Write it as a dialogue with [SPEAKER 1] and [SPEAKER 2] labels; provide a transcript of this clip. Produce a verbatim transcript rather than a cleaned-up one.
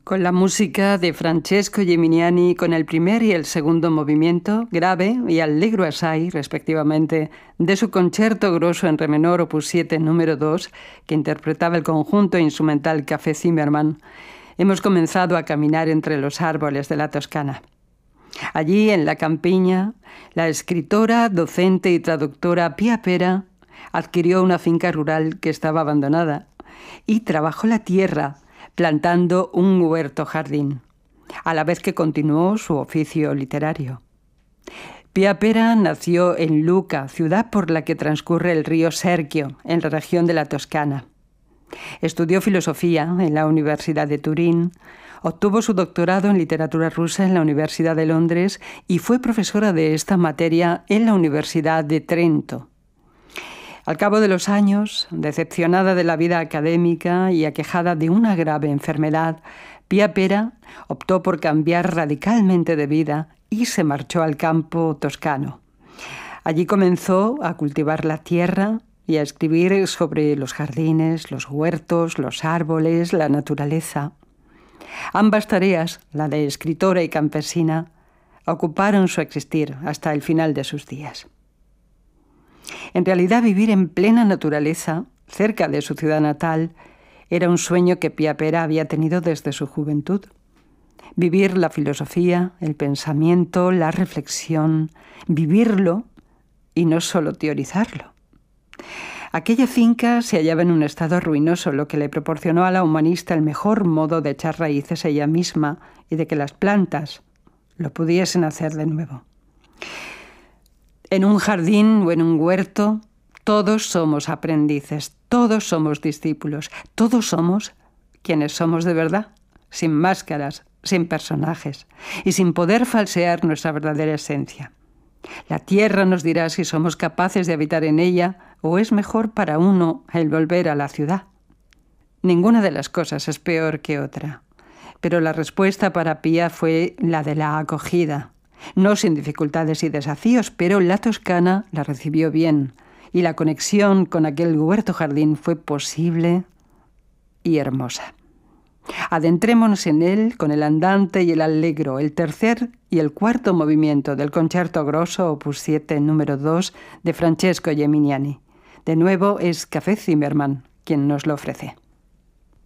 [SPEAKER 1] Con la música de Francesco Geminiani, con el primer y el segundo movimiento, grave y allegro assai, respectivamente, de su Concerto Grosso en re menor opus siete número dos, que interpretaba el conjunto instrumental Café Zimmermann, hemos comenzado a caminar entre los árboles de la Toscana. Allí, en la campiña, la escritora, docente y traductora Pia Pera adquirió una finca rural que estaba abandonada y trabajó la tierra plantando un huerto jardín, a la vez que continuó su oficio literario. Pia Pera nació en Lucca, ciudad por la que transcurre el río Serchio, en la región de la Toscana. Estudió filosofía en la Universidad de Turín, obtuvo su doctorado en literatura rusa en la Universidad de Londres y fue profesora de esta materia en la Universidad de Trento. Al cabo de los años, decepcionada de la vida académica y aquejada de una grave enfermedad, Pia Pera optó por cambiar radicalmente de vida y se marchó al campo toscano. Allí comenzó a cultivar la tierra y a escribir sobre los jardines, los huertos, los árboles, la naturaleza. Ambas tareas, la de escritora y campesina, ocuparon su existir hasta el final de sus días. En realidad, vivir en plena naturaleza, cerca de su ciudad natal, era un sueño que Pia Pera había tenido desde su juventud. Vivir la filosofía, el pensamiento, la reflexión, vivirlo y no solo teorizarlo. Aquella finca se hallaba en un estado ruinoso, lo que le proporcionó a la humanista el mejor modo de echar raíces ella misma y de que las plantas lo pudiesen hacer de nuevo. En un jardín o en un huerto, todos somos aprendices, todos somos discípulos, todos somos quienes somos de verdad, sin máscaras, sin personajes y sin poder falsear nuestra verdadera esencia. La tierra nos dirá si somos capaces de habitar en ella o es mejor para uno el volver a la ciudad. Ninguna de las cosas es peor que otra, pero la respuesta para Pia fue la de la acogida. No sin dificultades y desafíos, pero la Toscana la recibió bien y la conexión con aquel huerto jardín fue posible y hermosa. Adentrémonos en él con el andante y el allegro, el tercer y el cuarto movimiento del Concerto Grosso opus siete número dos de Francesco Geminiani. De nuevo es Café Zimmermann quien nos lo ofrece.